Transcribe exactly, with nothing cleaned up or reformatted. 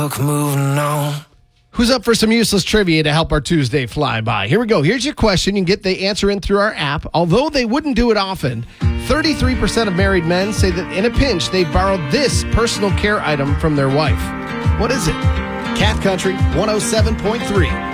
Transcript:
moving on. Who's up for some useless trivia to help our Tuesday fly by? Here we go. Here's your question. You can get the answer in through our app. Although they wouldn't do it often, thirty-three percent of married men say that in a pinch, they borrowed this personal care item from their wife. What is it? Cat Country one oh seven point three.